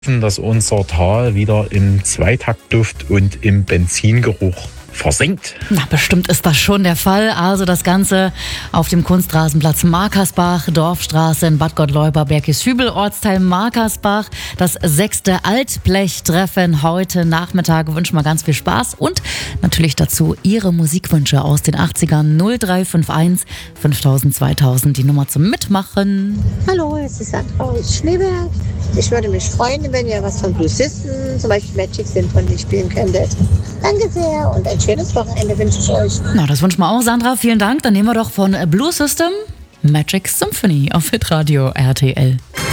dass unser Tal wieder im Zweitaktduft und im Benzingeruch versinkt. Na, bestimmt ist das schon der Fall. Also das Ganze auf dem Kunstrasenplatz Markersbach, Dorfstraße in Bad Gottleuba, Bergisch-Hübel, Ortsteil Markersbach. Das 6. Altblechtreffen heute Nachmittag. Wünschen wir ganz viel Spaß und natürlich dazu Ihre Musikwünsche aus den 80ern 0351 5000 2000, die Nummer zum Mitmachen. Hallo, es ist Sandra aus Schneeberg. Ich würde mich freuen, wenn ihr was von Blue System, zum Beispiel Magic Symphony, spielen könntet. Danke sehr und ein schönes Wochenende wünsche ich euch. Na, das wünschen wir auch, Sandra. Vielen Dank. Dann nehmen wir doch von Blue System Magic Symphony auf Hitradio RTL.